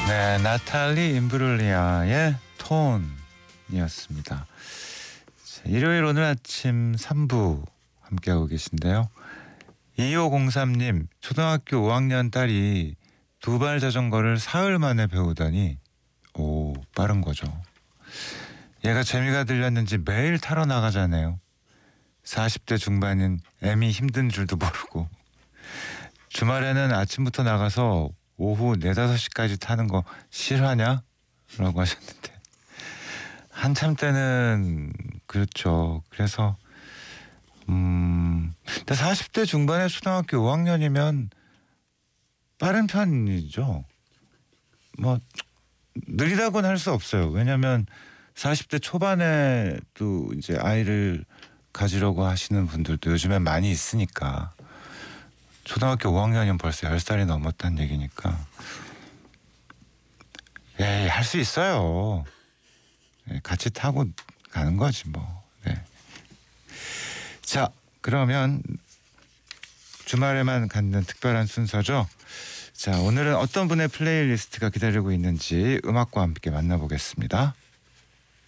네, 나탈리 임브룰리아의 톤이었습니다. 자, 일요일 오늘 아침 3부 함께하고 계신데요. 2503님, 초등학교 5학년 딸이 두발 자전거를 사흘 만에 배우다니 빠른 거죠. 얘가 재미가 들렸는지 매일 타러 나가잖아요. 40대 중반인 애미 힘든 줄도 모르고 주말에는 아침부터 나가서 오후 4, 5시까지 타는 거 싫어하냐? 라고 하셨는데 한참 때는 그렇죠. 그래서 근데 40대 중반의 초등학교 5학년이면 빠른 편이죠. 뭐 느리다고는 할 수 없어요. 왜냐하면 40대 초반에 또 이제 아이를 가지려고 하시는 분들도 요즘엔 많이 있으니까 초등학교 5학년이면 벌써 10살이 넘었다는 얘기니까 에이, 할 수 있어요. 네, 같이 타고 가는 거지 뭐. 네. 자, 그러면 주말에만 갖는 특별한 순서죠. 자, 오늘은 어떤 분의 플레이리스트가 기다리고 있는지 음악과 함께 만나보겠습니다.